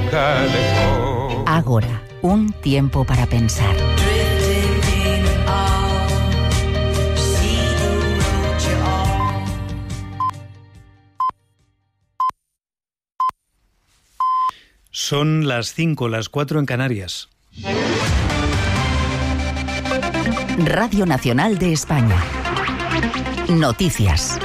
Ágora, un tiempo para pensar. Son las 5, las 4 en Canarias. Radio Nacional de España. Noticias.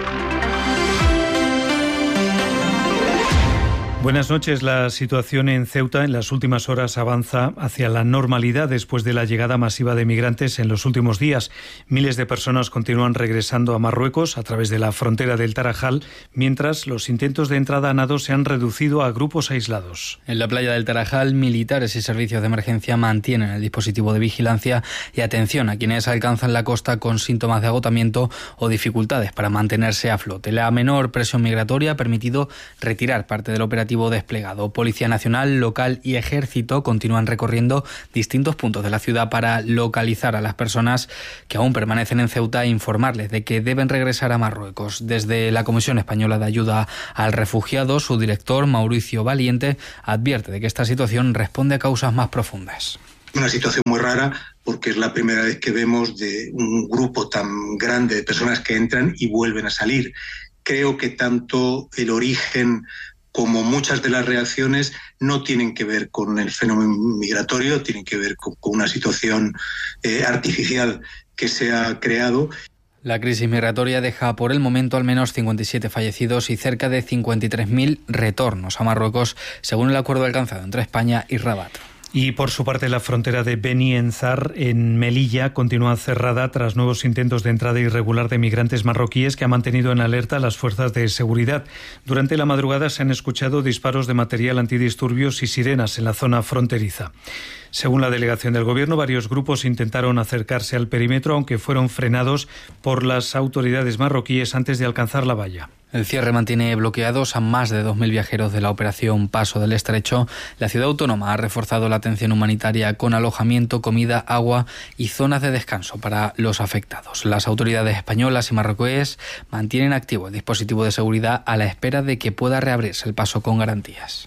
Buenas noches. La situación en Ceuta en las últimas horas avanza hacia la normalidad después de la llegada masiva de migrantes en los últimos días. Miles de personas continúan regresando a Marruecos a través de la frontera del Tarajal, mientras los intentos de entrada a nado se han reducido a grupos aislados. En la playa del Tarajal, militares y servicios de emergencia mantienen el dispositivo de vigilancia y atención a quienes alcanzan la costa con síntomas de agotamiento o dificultades para mantenerse a flote. La menor presión migratoria ha permitido retirar parte del operativo desplegado. Policía Nacional, local y Ejército continúan recorriendo distintos puntos de la ciudad para localizar a las personas que aún permanecen en Ceuta e informarles de que deben regresar a Marruecos. Desde la Comisión Española de Ayuda al Refugiado, su director, Mauricio Valiente, advierte de que esta situación responde a causas más profundas. Una situación muy rara porque es la primera vez que vemos de un grupo tan grande de personas que entran y vuelven a salir. Creo que tanto el origen como muchas de las reacciones no tienen que ver con el fenómeno migratorio, tienen que ver con una situación artificial que se ha creado. La crisis migratoria deja por el momento al menos 57 fallecidos y cerca de 53.000 retornos a Marruecos, según el acuerdo alcanzado entre España y Rabat. Y por su parte, la frontera de Beni Enzar, en Melilla, continúa cerrada tras nuevos intentos de entrada irregular de migrantes marroquíes que han mantenido en alerta a las fuerzas de seguridad. Durante la madrugada se han escuchado disparos de material antidisturbios y sirenas en la zona fronteriza. Según la delegación del Gobierno, varios grupos intentaron acercarse al perímetro, aunque fueron frenados por las autoridades marroquíes antes de alcanzar la valla. El cierre mantiene bloqueados a más de 2.000 viajeros de la operación Paso del Estrecho. La ciudad autónoma ha reforzado la atención humanitaria con alojamiento, comida, agua y zonas de descanso para los afectados. Las autoridades españolas y marroquíes mantienen activo el dispositivo de seguridad a la espera de que pueda reabrirse el paso con garantías.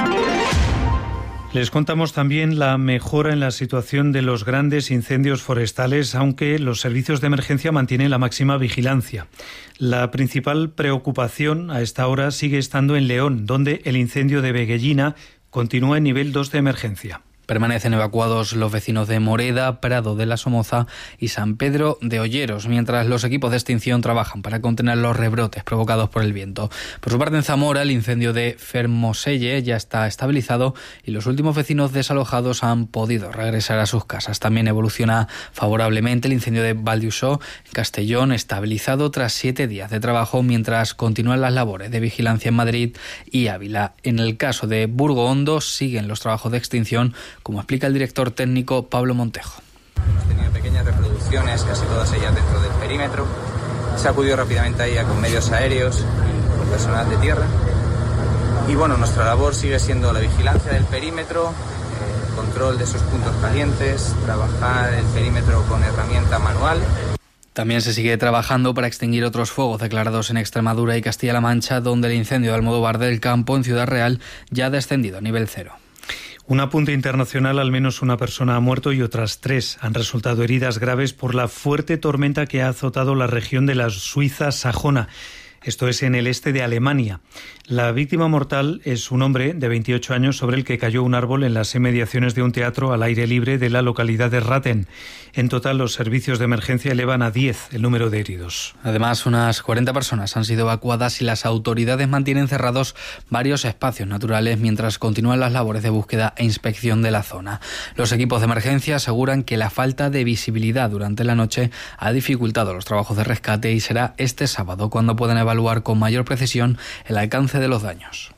Les contamos también la mejora en la situación de los grandes incendios forestales, aunque los servicios de emergencia mantienen la máxima vigilancia. La principal preocupación a esta hora sigue estando en León, donde el incendio de Veguellina continúa en nivel 2 de emergencia. Permanecen evacuados los vecinos de Moreda, Prado de la Somoza y San Pedro de Olleros, mientras los equipos de extinción trabajan para contener los rebrotes provocados por el viento. Por su parte, en Zamora, el incendio de Fermoselle ya está estabilizado y los últimos vecinos desalojados han podido regresar a sus casas. También evoluciona favorablemente el incendio de Valdiusó, en Castellón, estabilizado tras 7 días de trabajo, mientras continúan las labores de vigilancia en Madrid y Ávila. En el caso de Burgo Hondo, siguen los trabajos de extinción, como explica el director técnico Pablo Montejo. Hemos tenido pequeñas reproducciones, casi todas ellas dentro del perímetro. Se acudió rápidamente ahí con medios aéreos y con personal de tierra. Y bueno, nuestra labor sigue siendo la vigilancia del perímetro, control de esos puntos calientes, trabajar el perímetro con herramienta manual. También se sigue trabajando para extinguir otros fuegos declarados en Extremadura y Castilla-La Mancha, donde el incendio de Almodóvar del Campo, en Ciudad Real, ya ha descendido a nivel 0. Un apunte internacional: al menos una persona ha muerto y otras 3 han resultado heridas graves por la fuerte tormenta que ha azotado la región de la Suiza sajona. Esto es en el este de Alemania. La víctima mortal es un hombre de 28 años sobre el que cayó un árbol en las inmediaciones de un teatro al aire libre de la localidad de Ratten. En total, los servicios de emergencia elevan a 10 el número de heridos. Además, unas 40 personas han sido evacuadas y las autoridades mantienen cerrados varios espacios naturales mientras continúan las labores de búsqueda e inspección de la zona. Los equipos de emergencia aseguran que la falta de visibilidad durante la noche ha dificultado los trabajos de rescate y será este sábado cuando puedan evaluar con mayor precisión el alcance de los daños.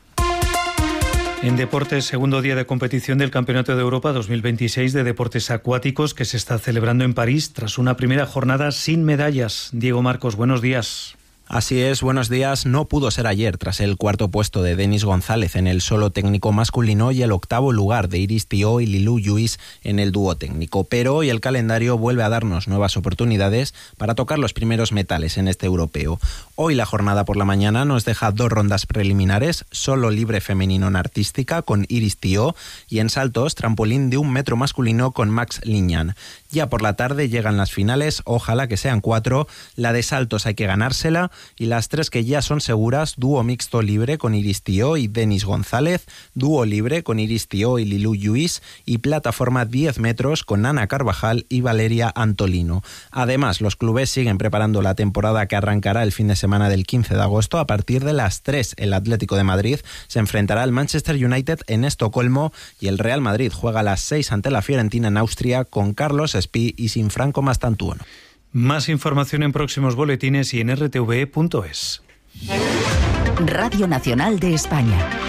En deportes, segundo día de competición del Campeonato de Europa 2026 de deportes acuáticos que se está celebrando en París tras una primera jornada sin medallas. Diego Marcos, buenos días. Así es, buenos días. No pudo ser ayer tras el cuarto puesto de Denis González en el solo técnico masculino y el octavo lugar de Iris Tió y Lilou Lluís en el dúo técnico. Pero hoy el calendario vuelve a darnos nuevas oportunidades para tocar los primeros metales en este europeo. Hoy la jornada por la mañana nos deja 2 rondas preliminares, solo libre femenino en artística con Iris Tió y en saltos trampolín de 1 metro masculino con Max Lignan. Ya por la tarde llegan las finales, ojalá que sean 4, la de saltos hay que ganársela y las 3 que ya son seguras, dúo mixto libre con Iris Tió y Denis González, dúo libre con Iris Tió y Lilou Lluís y plataforma 10 metros con Ana Carvajal y Valeria Antolino. Además, los clubes siguen preparando la temporada que arrancará el fin de semana del 15 de agosto. A partir de las 3, el Atlético de Madrid se enfrentará al Manchester United en Estocolmo y el Real Madrid juega a las 6 ante la Fiorentina en Austria con Carlos Espí y sin Franco Mastantuono. Más información en próximos boletines y en rtve.es. Radio Nacional de España.